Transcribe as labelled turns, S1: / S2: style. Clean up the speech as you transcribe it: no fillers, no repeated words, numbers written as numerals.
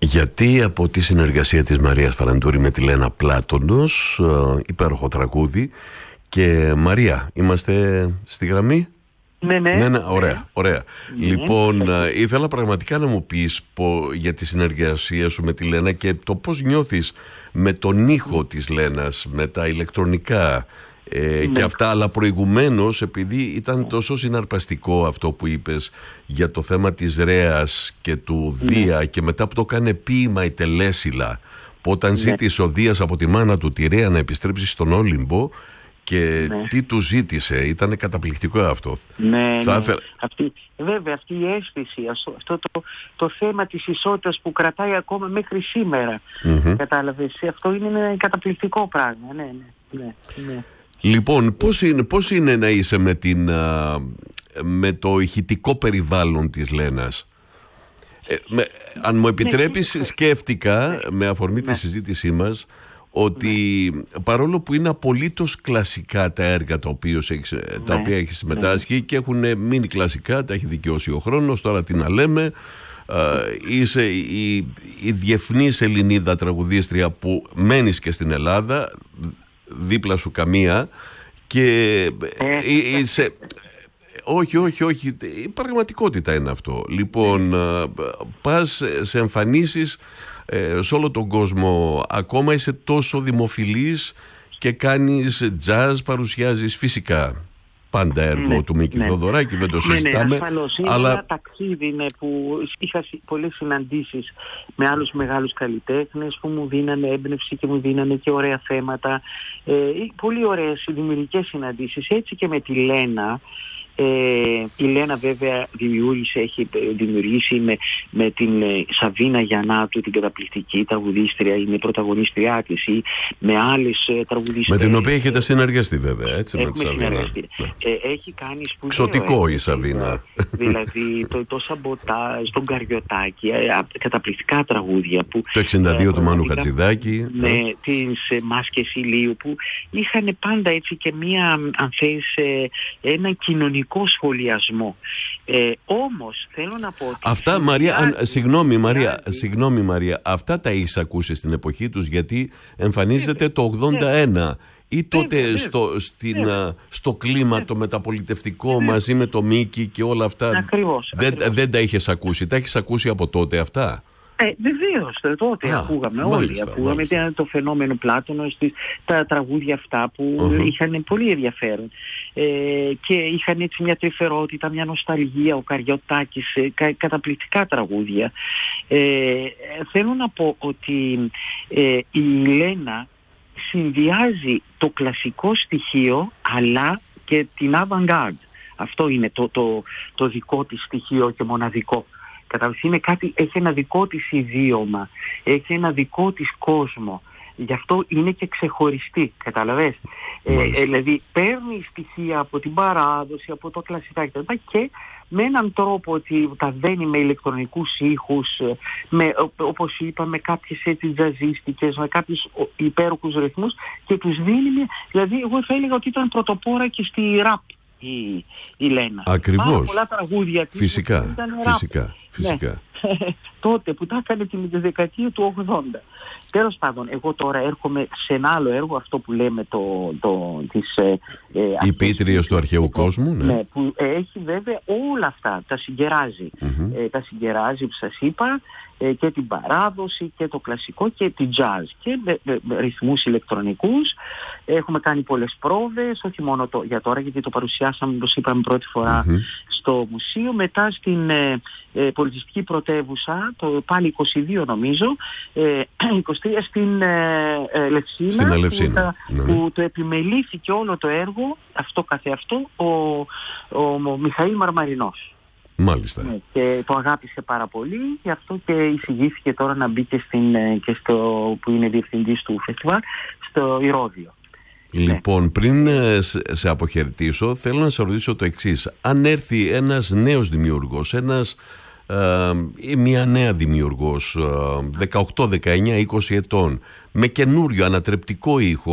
S1: Γιατί από τη συνεργασία της Μαρίας Φαραντούρη με τη Λένα Πλάτωνος, υπέροχο τραγούδι. Και Μαρία, είμαστε στη γραμμή?
S2: Ναι,
S1: ωραία. Λοιπόν, ήθελα πραγματικά να μου πεις για τη συνεργασία σου με τη Λένα και το πώς νιώθεις με τον ήχο της Λένας, με τα ηλεκτρονικά και αυτά, αλλά προηγουμένως, επειδή ήταν τόσο συναρπαστικό αυτό που είπες για το θέμα της Ρέας και του Δία, και μετά που το έκανε ποίημα η Τελέσιλα, που όταν ζήτησε ο Δίας από τη μάνα του τη Ρέα να επιστρέψει στον Όλυμπο και τι του ζήτησε, ήταν καταπληκτικό αυτό.
S2: Βέβαια αυτή η αίσθηση, αυτό το θέμα της ισότητας που κρατάει ακόμα μέχρι σήμερα, κατάλαβες, αυτό είναι ένα καταπληκτικό πράγμα. Ναι.
S1: Λοιπόν, πώς είναι να είσαι με το ηχητικό περιβάλλον της Λένας? Αν μου επιτρέπεις, σκέφτηκα με αφορμή τη συζήτησή μας ότι παρόλο που είναι απολύτως κλασικά τα έργα τα οποία έχει συμμετάσχει και έχουν μείνει κλασικά, τα έχει δικαιώσει ο χρόνος, τώρα τι να λέμε, είσαι η διεθνής Ελληνίδα τραγουδίστρια που μένεις και στην Ελλάδα, δίπλα σου καμία, και είσαι... Όχι, η πραγματικότητα είναι αυτό. Λοιπόν, πας σε εμφανίσεις σε όλο τον κόσμο, ακόμα είσαι τόσο δημοφιλής και κάνεις jazz, παρουσιάζεις φυσικά πάντα έργο του Μίκη Θοδωράκη, δεν το συζητάμε.
S2: Ασφαλώς, είναι ένα ταξίδι που είχα πολλές συναντήσεις με άλλους μεγάλους καλλιτέχνες που μου δίνανε έμπνευση και μου δίνανε και ωραία θέματα, πολύ ωραίες δημιουργικές συναντήσεις. Έτσι και με τη Λένα. Η Λένα βέβαια έχει δημιουργήσει με την Σαβίνα Γιαννάτου, την καταπληκτική τραγουδίστρια, είναι η πρωταγωνίστριά της, ή με άλλες τραγουδίστρες.
S1: Με την οποία έχετε συνεργαστεί βέβαια, έτσι, με τη Σαβίνα.
S2: Έχει κάνει σπουδαίο.
S1: Ξωτικό η Σαβίνα.
S2: Δηλαδή το Σαμποτάζ, τον Καριωτάκη, καταπληκτικά τραγούδια. Το
S1: 62 του Μάνου Χατζηδάκη.
S2: Ναι, τις Μάσκες Ηλίου, που είχαν πάντα έτσι και μία, αν θες, ένα κοινωνικό σχολιασμό. Όμως θέλω να πω ότι
S1: αυτά, Μαρία, συγγνώμη Μαρία, αυτά τα έχεις ακούσει στην εποχή τους, γιατί εμφανίζεται το 81 ή τότε στο κλίμα το μεταπολιτευτικό μαζί με το Μίκη και όλα αυτά.
S2: Ακριβώς.
S1: Δεν τα είχες ακούσει, τα έχεις ακούσει από τότε αυτά?
S2: Βεβαίως, τότε ακούγαμε όλοι. Ακούγαμε το φαινόμενο Πλάτωνος, τα τραγούδια αυτά που είχαν πολύ ενδιαφέρον. Και είχαν έτσι μια τρυφερότητα, μια νοσταλγία, ο Καριωτάκης, καταπληκτικά τραγούδια. Θέλω να πω ότι η Λένα συνδυάζει το κλασικό στοιχείο αλλά και την avant-garde. Αυτό είναι το δικό της στοιχείο και μοναδικό. Είναι κάτι, έχει ένα δικό της ιδίωμα, έχει ένα δικό της κόσμο, γι' αυτό είναι και ξεχωριστή, καταλαβες. Δηλαδή παίρνει στοιχεία από την παράδοση, από το κλασικά και με έναν τρόπο ότι τα δένει με ηλεκτρονικούς ήχους, όπως είπαμε, κάποιες έτσι τζαζίστικες, με κάποιους υπέροχους ρυθμούς, και τους δίνει δηλαδή εγώ θα έλεγα ότι ήταν πρωτοπόρα και στη ραπ η Λένα.
S1: Ακριβώς.
S2: Πολλά τραγούδια της
S1: φυσικά.
S2: Τότε που τα έκανε τη δεκαετία του 80. Τέλος πάντων, εγώ τώρα έρχομαι σε ένα άλλο έργο, αυτό που λέμε
S1: οι Πίτριες του αρχαίου κόσμου.
S2: Ναι, που έχει βέβαια όλα αυτά, τα συγκεράζει. Τα συγκεράζει, που σας είπα, και την παράδοση και το κλασικό και την jazz και με ρυθμούς ηλεκτρονικούς. Έχουμε κάνει πολλές πρόβες, όχι μόνο για τώρα, γιατί το παρουσιάσαμε, όπως είπαμε, πρώτη φορά στο μουσείο, μετά στην πολιτιστική πρωτεύουσα, πάλι 22 νομίζω, 23 στην Ελευσίνα, που το επιμελήθηκε όλο το έργο, αυτό καθεαυτό, ο Μιχαήλ Μαρμαρινός.
S1: Μάλιστα.
S2: Και το αγάπησε πάρα πολύ, γι' αυτό και εισηγήθηκε τώρα να μπει και που είναι διευθυντής του φεστιβάλ, στο Ηρώδειο.
S1: Λοιπόν, πριν σε αποχαιρετήσω, θέλω να σε ρωτήσω το εξής. Αν έρθει ένας νέος δημιουργός, ή μια νέα δημιουργός 18, 19, 20 ετών, με καινούριο ανατρεπτικό ήχο,